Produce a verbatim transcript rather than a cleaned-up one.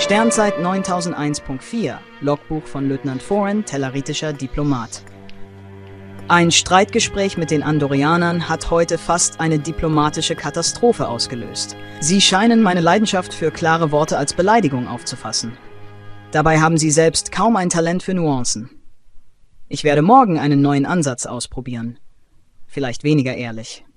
Sternzeit neuntausendeins Punkt vier, Logbuch von Leutnant Foran, tellaritischer Diplomat. Ein Streitgespräch mit den Andorianern hat heute fast eine diplomatische Katastrophe ausgelöst. Sie scheinen meine Leidenschaft für klare Worte als Beleidigung aufzufassen. Dabei haben sie selbst kaum ein Talent für Nuancen. Ich werde morgen einen neuen Ansatz ausprobieren. Vielleicht weniger ehrlich.